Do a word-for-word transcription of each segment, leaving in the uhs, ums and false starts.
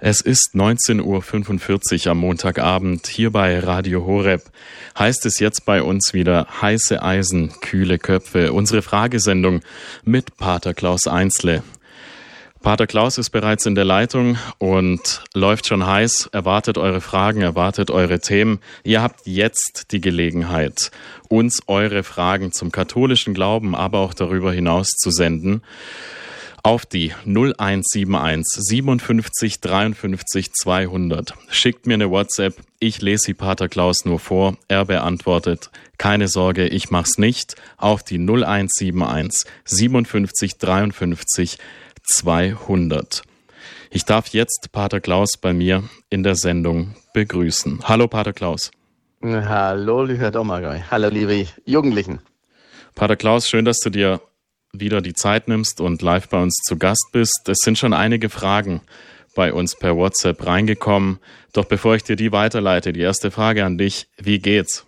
Es ist neunzehn Uhr fünfundvierzig am Montagabend hier bei Radio Horeb. Heißt es jetzt bei uns wieder heiße Eisen, kühle Köpfe. Unsere Fragesendung mit Pater Klaus Einzle. Pater Klaus ist bereits in der Leitung und läuft schon heiß, erwartet eure Fragen, erwartet eure Themen. Ihr habt jetzt die Gelegenheit, uns eure Fragen zum katholischen Glauben, aber auch darüber hinaus zu senden. Auf die null eins sieben eins siebenundfünfzig dreiundfünfzig zweihundert. Schickt mir eine WhatsApp, ich lese sie Pater Klaus nur vor, er beantwortet. Keine Sorge, ich mach's nicht. Auf die null eins sieben eins siebenundfünfzig dreiundfünfzig zweihundert. Ich darf jetzt Pater Klaus bei mir in der Sendung begrüßen. Hallo Pater Klaus. Hallo lieber Domagoj. Hallo liebe Jugendlichen. Pater Klaus, schön, dass du dir wieder die Zeit nimmst und live bei uns zu Gast bist. Es sind schon einige Fragen bei uns per WhatsApp reingekommen. Doch bevor ich dir die weiterleite, die erste Frage an dich. Wie geht's?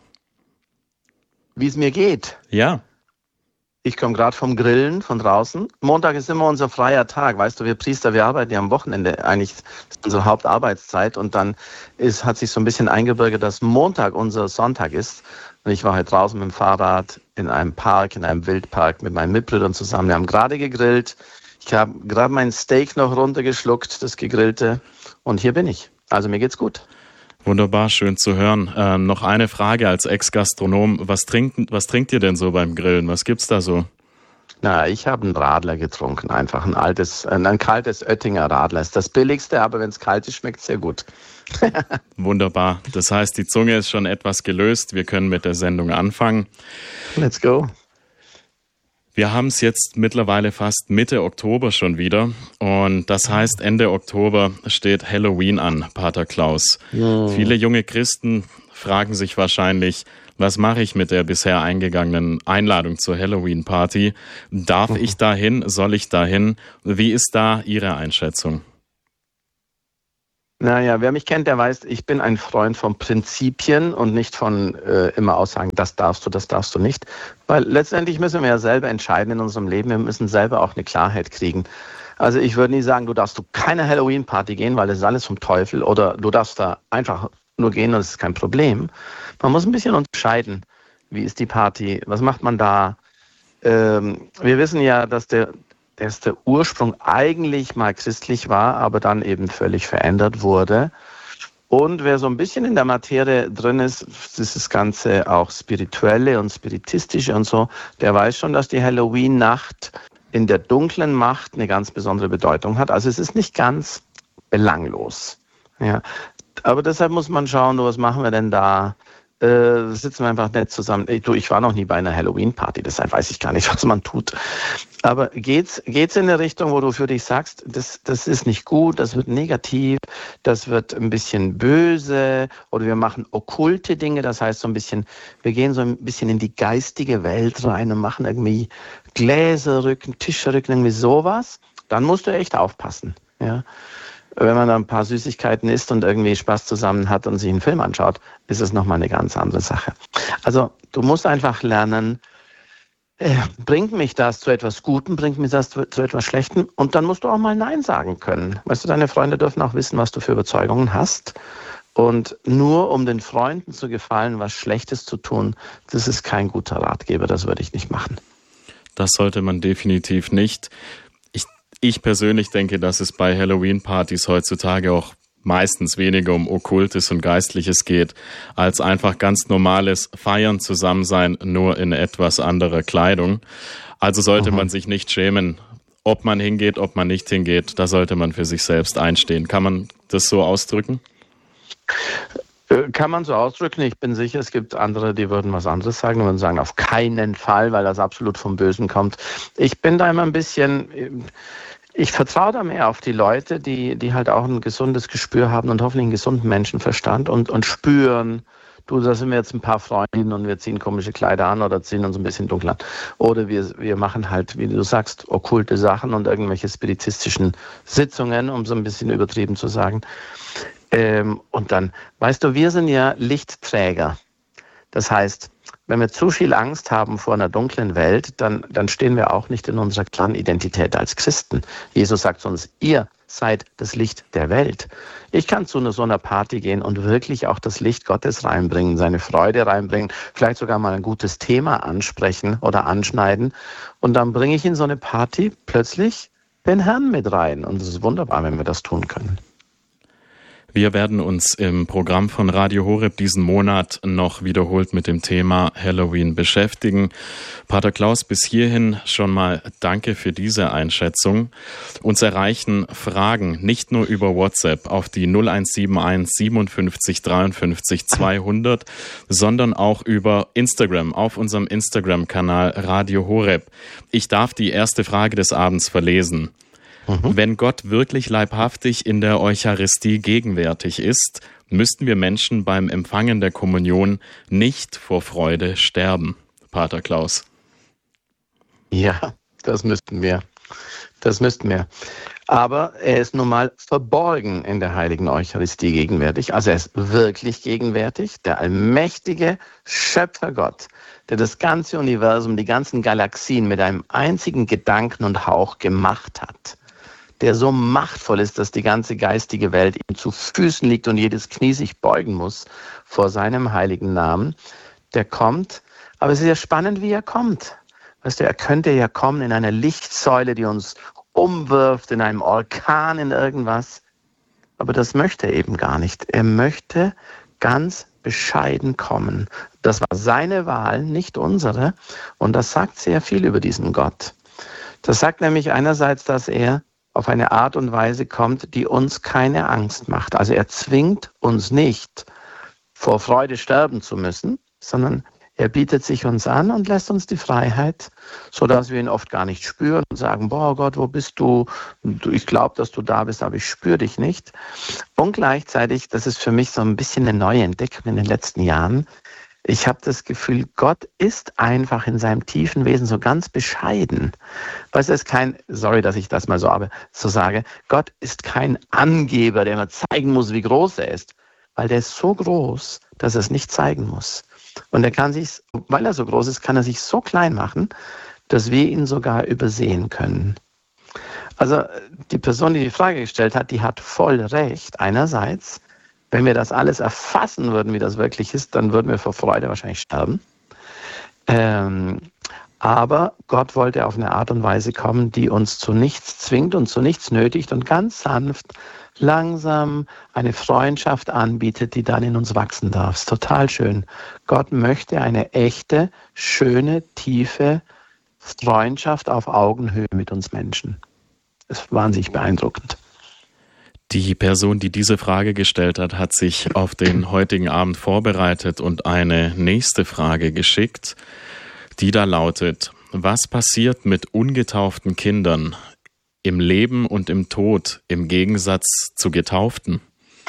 Wie es mir geht? Ja. Ich komme gerade vom Grillen von draußen. Montag ist immer unser freier Tag. Weißt du, wir Priester, wir arbeiten ja am Wochenende. Eigentlich ist unsere Hauptarbeitszeit. Und dann ist, hat sich so ein bisschen eingebürgert, dass Montag unser Sonntag ist. Und ich war halt draußen mit dem Fahrrad in einem Park, in einem Wildpark mit meinen Mitbrüdern zusammen. Wir haben gerade gegrillt. Ich habe gerade mein Steak noch runtergeschluckt, das gegrillte. Und hier bin ich. Also mir geht's gut. Wunderbar, schön zu hören. Ähm, noch eine Frage als Ex-Gastronom. Was trinkt, was trinkt ihr denn so beim Grillen? Was gibt's da so? Na, ich habe einen Radler getrunken. Einfach ein altes, ein kaltes Oettinger Radler. Ist das billigste, aber wenn es kalt ist, schmeckt es sehr gut. Wunderbar. Das heißt, die Zunge ist schon etwas gelöst. Wir können mit der Sendung anfangen. Let's go. Wir haben es jetzt mittlerweile fast Mitte Oktober schon wieder. Und das heißt, Ende Oktober steht Halloween an, Pater Klaus. Ja. Viele junge Christen fragen sich wahrscheinlich, was mache ich mit der bisher eingegangenen Einladung zur Halloween-Party? Darf mhm. ich dahin? Soll ich dahin? Wie ist da Ihre Einschätzung? Naja, wer mich kennt, der weiß, ich bin ein Freund von Prinzipien und nicht von äh, immer Aussagen, das darfst du, das darfst du nicht. Weil letztendlich müssen wir ja selber entscheiden in unserem Leben. Wir müssen selber auch eine Klarheit kriegen. Also ich würde nie sagen, du darfst du keine Halloween-Party gehen, weil das ist alles vom Teufel. Oder du darfst da einfach nur gehen und es ist kein Problem. Man muss ein bisschen unterscheiden. Wie ist die Party? Was macht man da? Ähm, wir wissen ja, dass der... dass der Ursprung eigentlich mal christlich war, aber dann eben völlig verändert wurde. Und wer so ein bisschen in der Materie drin ist, dieses Ganze auch Spirituelle und Spiritistische und so, der weiß schon, dass die Halloween-Nacht in der dunklen Macht eine ganz besondere Bedeutung hat. Also es ist nicht ganz belanglos. Ja. Aber deshalb muss man schauen, was machen wir denn da? Äh, sitzen wir einfach nett zusammen. Ey, du, ich war noch nie bei einer Halloween-Party, deshalb weiß ich gar nicht, was man tut. Aber geht's, geht's in eine Richtung, wo du für dich sagst, das, das ist nicht gut, das wird negativ, das wird ein bisschen böse oder wir machen okkulte Dinge, das heißt so ein bisschen, wir gehen so ein bisschen in die geistige Welt rein und machen irgendwie Gläserrücken, Tischrücken, irgendwie sowas, dann musst du echt aufpassen, ja. Wenn man da ein paar Süßigkeiten isst und irgendwie Spaß zusammen hat und sich einen Film anschaut, ist es nochmal eine ganz andere Sache. Also du musst einfach lernen, äh, bringt mich das zu etwas Gutem, bringt mich das zu, zu etwas Schlechtem und dann musst du auch mal Nein sagen können. Weißt du, deine Freunde dürfen auch wissen, was du für Überzeugungen hast und nur um den Freunden zu gefallen, was Schlechtes zu tun, das ist kein guter Ratgeber, das würde ich nicht machen. Das sollte man definitiv nicht. Ich persönlich denke, dass es bei Halloween-Partys heutzutage auch meistens weniger um Okkultes und Geistliches geht, als einfach ganz normales Feiern, Zusammensein, nur in etwas anderer Kleidung. Also sollte mhm. man sich nicht schämen, ob man hingeht, ob man nicht hingeht. Da sollte man für sich selbst einstehen. Kann man das so ausdrücken? Kann man so ausdrücken. Ich bin sicher, es gibt andere, die würden was anderes sagen. Die würden sagen, auf keinen Fall, weil das absolut vom Bösen kommt. Ich bin da immer ein bisschen... Ich vertraue da mehr auf die Leute, die, die halt auch ein gesundes Gespür haben und hoffentlich einen gesunden Menschenverstand und, und spüren, du, da sind wir jetzt ein paar Freundinnen und wir ziehen komische Kleider an oder ziehen uns ein bisschen dunkel an. Oder wir, wir machen halt, wie du sagst, okkulte Sachen und irgendwelche spiritistischen Sitzungen, um so ein bisschen übertrieben zu sagen. Ähm, und dann, weißt du, wir sind ja Lichtträger. Das heißt, wenn wir zu viel Angst haben vor einer dunklen Welt, dann, dann stehen wir auch nicht in unserer klaren Identität als Christen. Jesus sagt uns, ihr seid das Licht der Welt. Ich kann zu so einer Party gehen und wirklich auch das Licht Gottes reinbringen, seine Freude reinbringen, vielleicht sogar mal ein gutes Thema ansprechen oder anschneiden. Und dann bringe ich in so eine Party plötzlich den Herrn mit rein. Und es ist wunderbar, wenn wir das tun können. Wir werden uns im Programm von Radio Horeb diesen Monat noch wiederholt mit dem Thema Halloween beschäftigen. Pater Klaus, bis hierhin schon mal danke für diese Einschätzung. Uns erreichen Fragen nicht nur über WhatsApp auf die null eins sieben eins siebenundfünfzig dreiundfünfzig zweihundert, sondern auch über Instagram, auf unserem Instagram-Kanal Radio Horeb. Ich darf die erste Frage des Abends verlesen. Mhm. Wenn Gott wirklich leibhaftig in der Eucharistie gegenwärtig ist, müssten wir Menschen beim Empfangen der Kommunion nicht vor Freude sterben. Pater Klaus. Ja, das müssten wir. Das müssten wir. Aber er ist nun mal verborgen in der heiligen Eucharistie gegenwärtig. Also er ist wirklich gegenwärtig, der allmächtige Schöpfergott, der das ganze Universum, die ganzen Galaxien mit einem einzigen Gedanken und Hauch gemacht hat, der so machtvoll ist, dass die ganze geistige Welt ihm zu Füßen liegt und jedes Knie sich beugen muss vor seinem heiligen Namen, der kommt. Aber es ist ja spannend, wie er kommt. Weißt du, er könnte ja kommen in einer Lichtsäule, die uns umwirft, in einem Orkan, in irgendwas. Aber das möchte er eben gar nicht. Er möchte ganz bescheiden kommen. Das war seine Wahl, nicht unsere. Und das sagt sehr viel über diesen Gott. Das sagt nämlich einerseits, dass er auf eine Art und Weise kommt, die uns keine Angst macht. Also er zwingt uns nicht, vor Freude sterben zu müssen, sondern er bietet sich uns an und lässt uns die Freiheit, sodass wir ihn oft gar nicht spüren und sagen, boah Gott, wo bist du? Ich glaube, dass du da bist, aber ich spüre dich nicht. Und gleichzeitig, das ist für mich so ein bisschen eine neue Entdeckung in den letzten Jahren, ich habe das Gefühl, Gott ist einfach in seinem tiefen Wesen so ganz bescheiden. Weißt du, es ist kein, sorry, dass ich das mal so, aber so sage, Gott ist kein Angeber, der immer zeigen muss, wie groß er ist, weil der ist so groß, dass er es nicht zeigen muss. Und er kann sich, weil er so groß ist, kann er sich so klein machen, dass wir ihn sogar übersehen können. Also die Person, die die Frage gestellt hat, die hat voll recht. Einerseits, wenn wir das alles erfassen würden, wie das wirklich ist, dann würden wir vor Freude wahrscheinlich sterben. Ähm, aber Gott wollte auf eine Art und Weise kommen, die uns zu nichts zwingt und zu nichts nötigt und ganz sanft, langsam eine Freundschaft anbietet, die dann in uns wachsen darf. Ist total schön. Gott möchte eine echte, schöne, tiefe Freundschaft auf Augenhöhe mit uns Menschen. Das ist wahnsinnig beeindruckend. Die Person, die diese Frage gestellt hat, hat sich auf den heutigen Abend vorbereitet und eine nächste Frage geschickt, die da lautet: Was passiert mit ungetauften Kindern im Leben und im Tod im Gegensatz zu Getauften?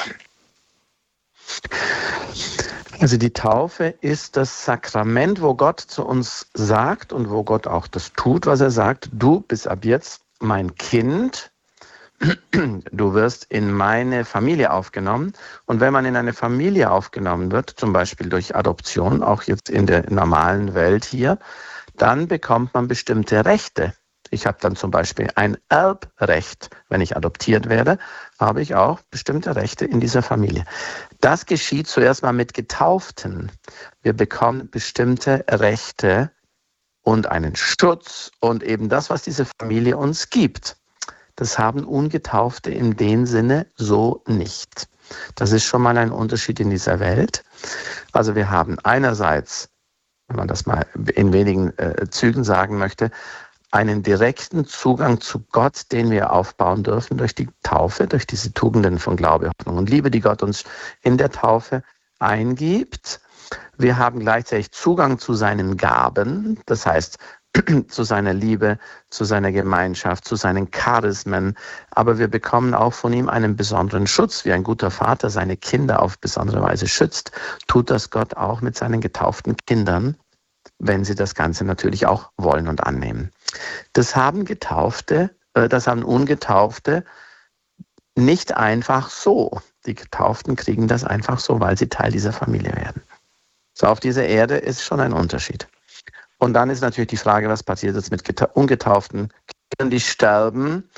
Also die Taufe ist das Sakrament, wo Gott zu uns sagt und wo Gott auch das tut, was er sagt. Du bist ab jetzt mein Kind. Du wirst in meine Familie aufgenommen. Und wenn man in eine Familie aufgenommen wird, zum Beispiel durch Adoption, auch jetzt in der normalen Welt hier, dann bekommt man bestimmte Rechte. Ich habe dann zum Beispiel ein Erbrecht. Wenn ich adoptiert werde, habe ich auch bestimmte Rechte in dieser Familie. Das geschieht zuerst mal mit Getauften. Wir bekommen bestimmte Rechte und einen Schutz und eben das, was diese Familie uns gibt. Das haben Ungetaufte in dem Sinne so nicht. Das ist schon mal ein Unterschied in dieser Welt. Also wir haben einerseits, wenn man das mal in wenigen äh, Zügen sagen möchte, einen direkten Zugang zu Gott, den wir aufbauen dürfen durch die Taufe, durch diese Tugenden von Glaube, Hoffnung und Liebe, die Gott uns in der Taufe eingibt. Wir haben gleichzeitig Zugang zu seinen Gaben, das heißt zu seiner Liebe, zu seiner Gemeinschaft, zu seinen Charismen. Aber wir bekommen auch von ihm einen besonderen Schutz. Wie ein guter Vater seine Kinder auf besondere Weise schützt, tut das Gott auch mit seinen getauften Kindern, wenn sie das Ganze natürlich auch wollen und annehmen. Das haben Getaufte, äh, das haben Ungetaufte nicht einfach so. Die Getauften kriegen das einfach so, weil sie Teil dieser Familie werden. So, auf dieser Erde ist schon ein Unterschied. Und dann ist natürlich die Frage, was passiert jetzt mit geta- ungetauften Kindern, die sterben.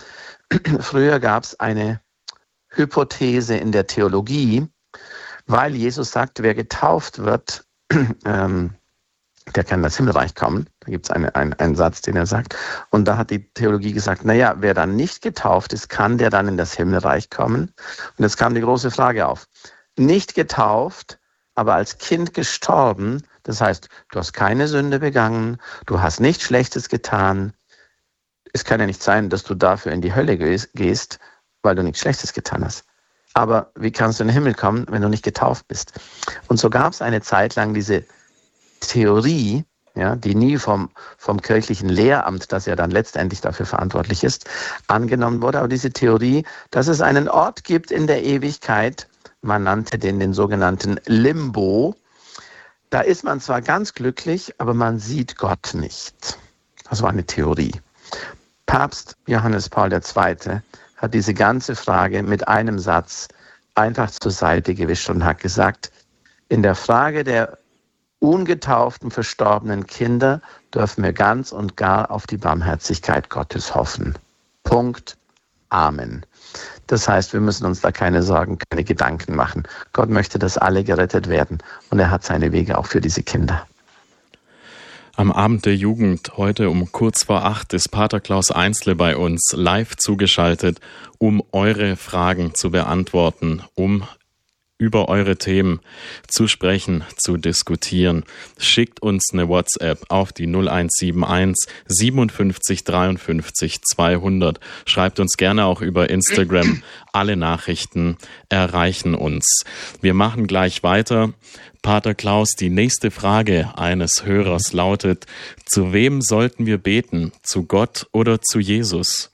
früher gab es eine Hypothese in der Theologie, weil Jesus sagt, wer getauft wird, ähm, der kann in das Himmelreich kommen. Da gibt es eine, ein, einen Satz, den er sagt. Und da hat die Theologie gesagt, naja, wer dann nicht getauft ist, kann der dann in das Himmelreich kommen? Und jetzt kam die große Frage auf. Nicht getauft, aber als Kind gestorben, das heißt, du hast keine Sünde begangen, du hast nichts Schlechtes getan. Es kann ja nicht sein, dass du dafür in die Hölle gehst, weil du nichts Schlechtes getan hast. Aber wie kannst du in den Himmel kommen, wenn du nicht getauft bist? Und so gab es eine Zeit lang diese Theorie, ja, die nie vom, vom kirchlichen Lehramt, das ja dann letztendlich dafür verantwortlich ist, angenommen wurde. Aber diese Theorie, dass es einen Ort gibt in der Ewigkeit, man nannte den den sogenannten Limbo, da ist man zwar ganz glücklich, aber man sieht Gott nicht. Das war eine Theorie. Papst Johannes Paul der Zweite hat diese ganze Frage mit einem Satz einfach zur Seite gewischt und hat gesagt, in der Frage der ungetauften, verstorbenen Kinder dürfen wir ganz und gar auf die Barmherzigkeit Gottes hoffen. Punkt. Amen. Das heißt, wir müssen uns da keine Sorgen, keine Gedanken machen. Gott möchte, dass alle gerettet werden und er hat seine Wege auch für diese Kinder. Am Abend der Jugend heute um kurz vor acht ist Pater Klaus Einsle bei uns live zugeschaltet, um eure Fragen zu beantworten, um über eure Themen zu sprechen, zu diskutieren. Schickt uns eine WhatsApp auf die null eins sieben eins siebenundfünfzig dreiundfünfzig zweihundert. Schreibt uns gerne auch über Instagram. Alle Nachrichten erreichen uns. Wir machen gleich weiter. Pater Klaus, die nächste Frage eines Hörers lautet, zu wem sollten wir beten? Zu Gott oder zu Jesus?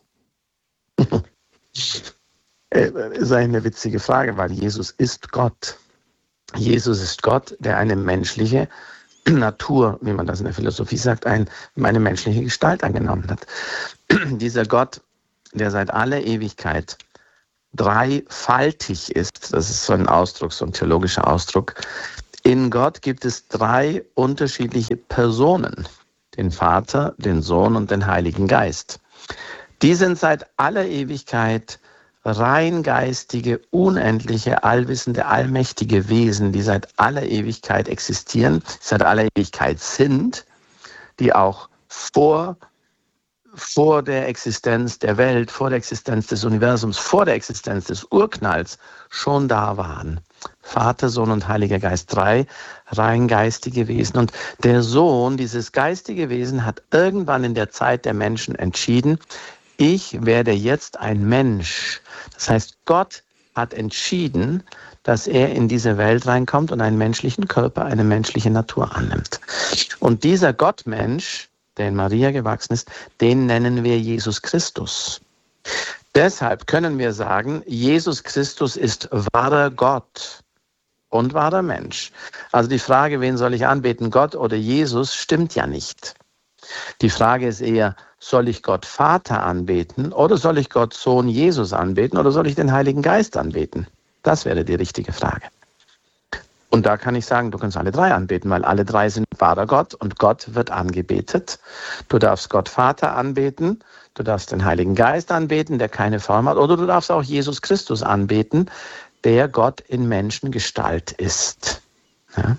Ist eine witzige Frage, weil Jesus ist Gott. Jesus ist Gott, der eine menschliche Natur, wie man das in der Philosophie sagt, ein, eine menschliche Gestalt angenommen hat. Dieser Gott, der seit aller Ewigkeit dreifaltig ist, das ist so ein Ausdruck, so ein theologischer Ausdruck. In Gott gibt es drei unterschiedliche Personen, den Vater, den Sohn und den Heiligen Geist. Die sind seit aller Ewigkeit rein geistige, unendliche, allwissende, allmächtige Wesen, die seit aller Ewigkeit existieren, seit aller Ewigkeit sind, die auch vor, vor der Existenz der Welt, vor der Existenz des Universums, vor der Existenz des Urknalls schon da waren. Vater, Sohn und Heiliger Geist, drei rein geistige Wesen. Und der Sohn, dieses geistige Wesen, hat irgendwann in der Zeit der Menschen entschieden, ich werde jetzt ein Mensch. Das heißt, Gott hat entschieden, dass er in diese Welt reinkommt und einen menschlichen Körper, eine menschliche Natur annimmt. Und dieser Gottmensch, der in Maria gewachsen ist, den nennen wir Jesus Christus. Deshalb können wir sagen, Jesus Christus ist wahrer Gott und wahrer Mensch. Also die Frage, wen soll ich anbeten, Gott oder Jesus, stimmt ja nicht. Die Frage ist eher, soll ich Gott Vater anbeten oder soll ich Gott Sohn Jesus anbeten oder soll ich den Heiligen Geist anbeten? Das wäre die richtige Frage. Und da kann ich sagen, du kannst alle drei anbeten, weil alle drei sind wahrer Gott und Gott wird angebetet. Du darfst Gott Vater anbeten, du darfst den Heiligen Geist anbeten, der keine Form hat, oder du darfst auch Jesus Christus anbeten, der Gott in Menschengestalt ist. Ja?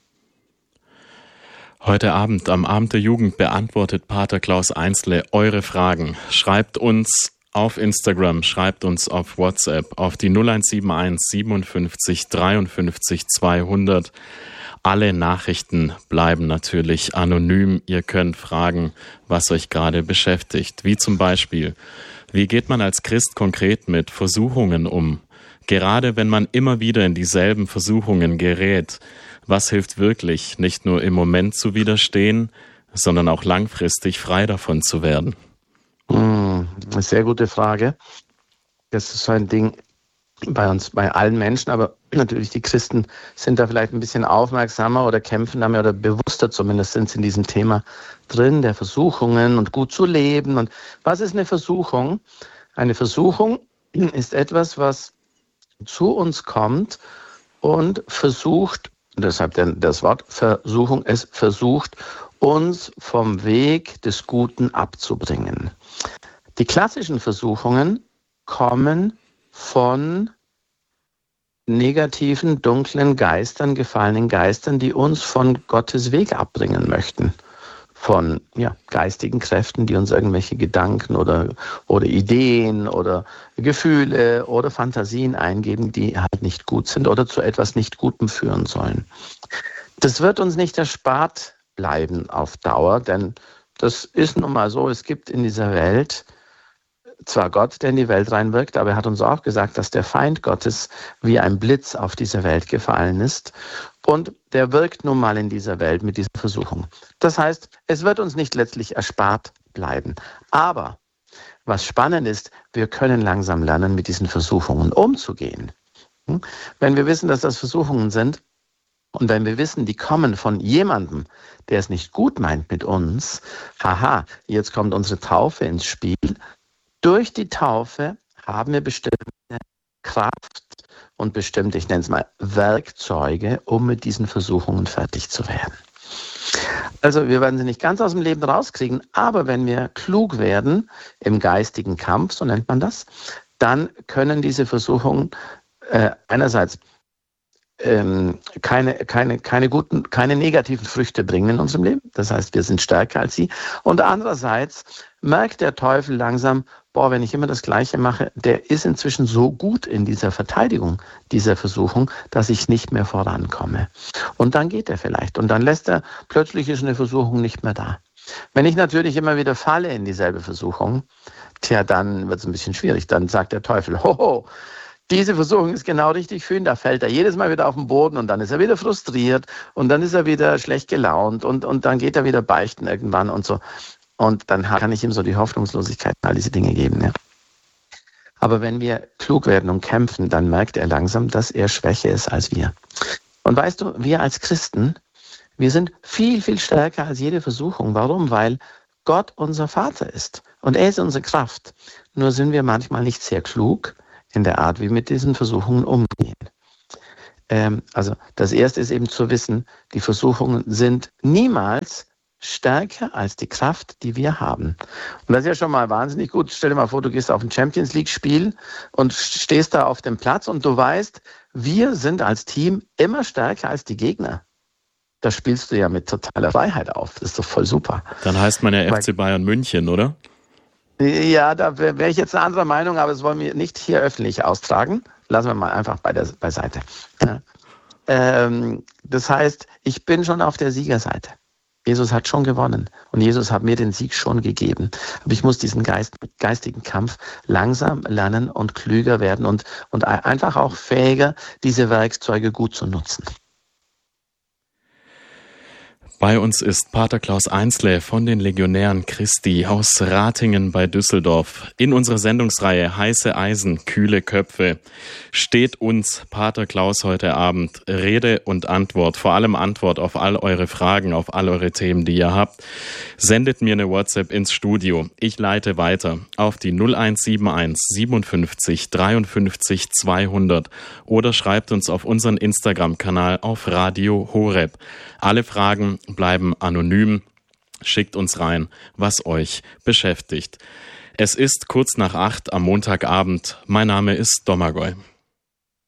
Heute Abend, am Abend der Jugend, beantwortet Pater Klaus Einsle eure Fragen. Schreibt uns auf Instagram, schreibt uns auf WhatsApp auf die null eins sieben eins siebenundfünfzig dreiundfünfzig zweihundert. Alle Nachrichten bleiben natürlich anonym. Ihr könnt fragen, was euch gerade beschäftigt. Wie zum Beispiel, wie geht man als Christ konkret mit Versuchungen um? Gerade wenn man immer wieder in dieselben Versuchungen gerät, was hilft wirklich, nicht nur im Moment zu widerstehen, sondern auch langfristig frei davon zu werden? Hm, eine sehr gute Frage. Das ist so ein Ding bei uns, bei allen Menschen, aber natürlich die Christen sind da vielleicht ein bisschen aufmerksamer oder kämpfen damit oder bewusster zumindest sind sie in diesem Thema drin, der Versuchungen und gut zu leben. Und was ist eine Versuchung? Eine Versuchung ist etwas, was zu uns kommt und versucht, deshalb das Wort Versuchung, es versucht, uns vom Weg des Guten abzubringen. Die klassischen Versuchungen kommen von negativen, dunklen Geistern, gefallenen Geistern, die uns von Gottes Weg abbringen möchten. Von ja, geistigen Kräften, die uns irgendwelche Gedanken oder, oder Ideen oder Gefühle oder Fantasien eingeben, die halt nicht gut sind oder zu etwas nicht Gutem führen sollen. Das wird uns nicht erspart bleiben auf Dauer, denn das ist nun mal so, es gibt in dieser Welt zwar Gott, der in die Welt reinwirkt, aber er hat uns auch gesagt, dass der Feind Gottes wie ein Blitz auf diese Welt gefallen ist. Und der wirkt nun mal in dieser Welt mit dieser Versuchung. Das heißt, es wird uns nicht letztlich erspart bleiben. Aber was spannend ist, wir können langsam lernen, mit diesen Versuchungen umzugehen. Wenn wir wissen, dass das Versuchungen sind und wenn wir wissen, die kommen von jemandem, der es nicht gut meint mit uns, haha, jetzt kommt unsere Taufe ins Spiel. Durch die Taufe haben wir bestimmte Kraft und bestimmte, ich nenne es mal, Werkzeuge, um mit diesen Versuchungen fertig zu werden. Also wir werden sie nicht ganz aus dem Leben rauskriegen, aber wenn wir klug werden im geistigen Kampf, so nennt man das, dann können diese Versuchungen äh, einerseits ähm, keine, keine, keine guten, keine negativen Früchte bringen in unserem Leben. Das heißt, wir sind stärker als sie. Und andererseits merkt der Teufel langsam, boah, wenn ich immer das Gleiche mache, der ist inzwischen so gut in dieser Verteidigung dieser Versuchung, dass ich nicht mehr vorankomme. Und dann geht er vielleicht. Und dann lässt er, plötzlich ist eine Versuchung nicht mehr da. Wenn ich natürlich immer wieder falle in dieselbe Versuchung, tja, dann wird es ein bisschen schwierig. Dann sagt der Teufel, hoho, diese Versuchung ist genau richtig für ihn, da fällt er jedes Mal wieder auf den Boden und dann ist er wieder frustriert und dann ist er wieder schlecht gelaunt und, und dann geht er wieder beichten irgendwann und so. Und dann kann ich ihm so die Hoffnungslosigkeit und all diese Dinge geben. Ja. Aber wenn wir klug werden und kämpfen, dann merkt er langsam, dass er schwächer ist als wir. Und weißt du, wir als Christen, wir sind viel, viel stärker als jede Versuchung. Warum? Weil Gott unser Vater ist und er ist unsere Kraft. Nur sind wir manchmal nicht sehr klug in der Art, wie wir mit diesen Versuchungen umgehen. Ähm, also das Erste ist eben zu wissen, die Versuchungen sind niemals stärker als die Kraft, die wir haben. Und das ist ja schon mal wahnsinnig gut. Stell dir mal vor, du gehst auf ein Champions League-Spiel und stehst da auf dem Platz und du weißt, wir sind als Team immer stärker als die Gegner. Da spielst du ja mit totaler Freiheit auf. Das ist doch voll super. Dann heißt man ja F C Bayern München, oder? Ja, da wäre ich jetzt eine andere Meinung, aber das wollen wir nicht hier öffentlich austragen. Lassen wir mal einfach bei der, beiseite. Ja. Ähm, das heißt, ich bin schon auf der Siegerseite. Jesus hat schon gewonnen und Jesus hat mir den Sieg schon gegeben. Aber ich muss diesen Geist, geistigen Kampf langsam lernen und klüger werden und, und einfach auch fähiger, diese Werkzeuge gut zu nutzen. Bei uns ist Pater Klaus Einsle von den Legionären Christi aus Ratingen bei Düsseldorf. In unserer Sendungsreihe Heiße Eisen, kühle Köpfe steht uns Pater Klaus heute Abend Rede und Antwort, vor allem Antwort auf all eure Fragen, auf all eure Themen, die ihr habt. Sendet mir eine WhatsApp ins Studio. Ich leite weiter auf die null eins sieben eins siebenundfünfzig dreiundfünfzig zweihundert oder schreibt uns auf unseren Instagram-Kanal auf Radio Horeb. Alle Fragen bleiben anonym. Schickt uns rein, was euch beschäftigt. Es ist kurz nach acht am Montagabend. Mein Name ist Domagoj.